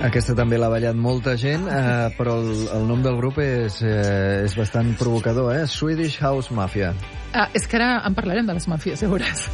Aquesta també l'ha ballat molta gent, però el nom del grup és bastant provocador, Swedish House Mafia. És que ara en parlarem de les màfies, ja veuràs.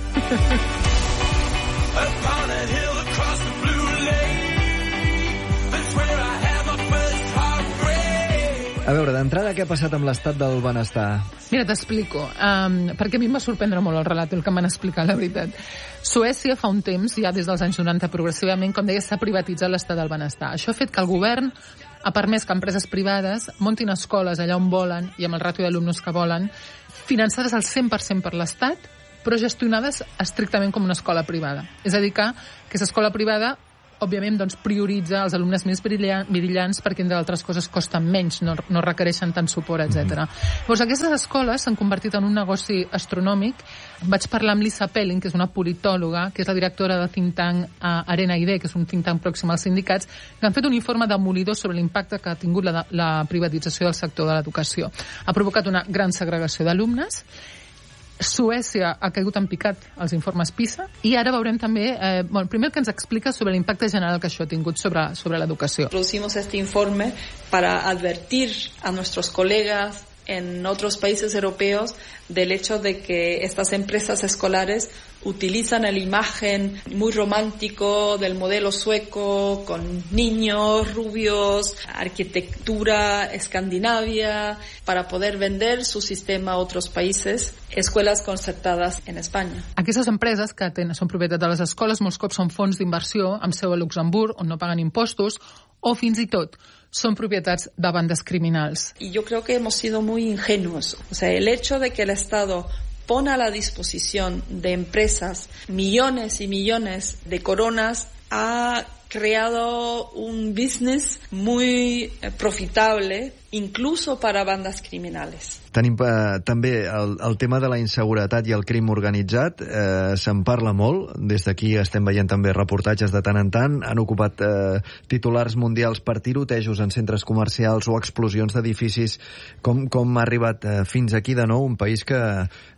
A veure, d'entrada, què ha passat amb l'estat del benestar? Mira, t'explico, perquè a mi em va sorprendre molt el relat, el que em van explicar, la veritat. Suècia fa un temps, ja des dels anys 90 progressivament, com deia, s'ha privatitzat l'estat del benestar. Això ha fet que el govern ha permès que empreses privades muntin escoles allà on volen i amb el ràtio d'alumnes que volen, finançades al 100% per l'Estat, però gestionades estrictament com una escola privada. És a dir, que aquesta escola privada òbviament, doncs, prioritza els alumnes més brillants perquè, entre altres coses, costen menys, no requereixen tant suport, etc. Llavors, aquestes escoles s'han convertit en un negoci astronòmic. Vaig parlar amb Lisa Pelling, que és una politòloga, que és la directora del think tank Arena ID, que és un think tank pròxim als sindicats, que han fet un informe demolidor sobre l'impacte que ha tingut la privatització del sector de l'educació. Ha provocat una gran segregació d'alumnes. Suècia ha caigut en picat als informes PISA i ara veurem també, primer que ens explica sobre l'impacte general que això ha tingut sobre l'educació. Producimos este informe para advertir a nuestros colegas en otros países europeos del hecho de que estas empresas escolares utilizan la imagen muy romántico del modelo sueco con niños rubios, arquitectura escandinavia, para poder vender su sistema a otros países, escuelas concertadas en Espanya. Aquestes empreses que són propietat de les escoles molts cops són fons d'inversió amb seu a Luxemburg, on no paguen impostos, o fins i tot son propietats de bandes criminals. Y yo creo que hemos sido muy ingenuos. O sea, el hecho de que el Estado pone a la disposición de empresas millones y millones de coronas ha creado un business muy profitable, incluso para bandas criminales. Tenim també el tema de la inseguretat i el crim organitzat. Se'n parla molt. Des d'aquí estem veient també reportatges de tant en tant. Han ocupat titulars mundials per tirotejos en centres comercials o explosions d'edificis. Com ha arribat fins aquí de nou un país que,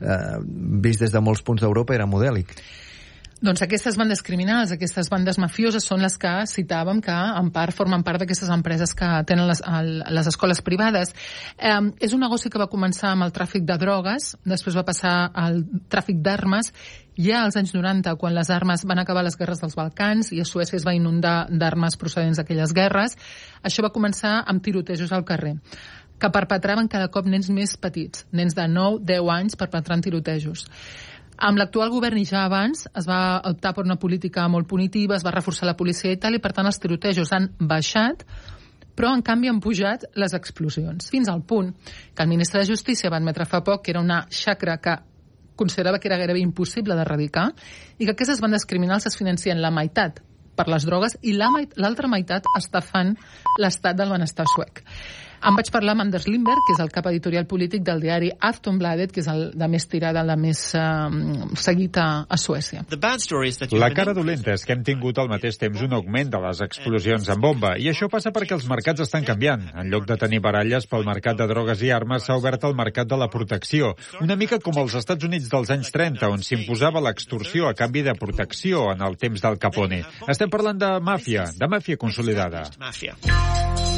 vist des de molts punts d'Europa, era modèlic? Doncs aquestes bandes criminals, aquestes bandes mafioses són les que citàvem que en part formen part d'aquestes empreses que tenen les escoles privades. És un negoci que va començar amb el tràfic de drogues, després va passar al tràfic d'armes, ja als anys 90, quan les armes van acabar les guerres dels Balcans i a Suècia es va inundar d'armes procedents d'aquelles guerres. Això va començar amb tirotejos al carrer, que perpetraven cada cop nens més petits, nens de 9-10 anys perpetrant tirotejos. Amb l'actual govern i ja abans es va optar per una política molt punitiva, es va reforçar la policia i tal, i per tant els tirotejos han baixat, però en canvi han pujat les explosions, fins al punt que el ministre de Justícia va admetre fa poc que era una xacra que considerava que era gairebé impossible d'erradicar i que aquestes bandes criminals es financien la meitat per les drogues i l'altra meitat estafant l'estat del benestar suec. Em vaig parlar amb Anders Lindberg, que és el cap editorial polític del diari Aftonbladet, que és el de més tirada, el de més seguit a Suècia. La cara dolenta és que hem tingut al mateix temps un augment de les explosions en bomba, i això passa perquè els mercats estan canviant. En lloc de tenir baralles pel mercat de drogues i armes, s'ha obert el mercat de la protecció, una mica com als Estats Units dels anys 30, on s'imposava l'extorsió a canvi de protecció en el temps del Capone. Estem parlant de màfia consolidada.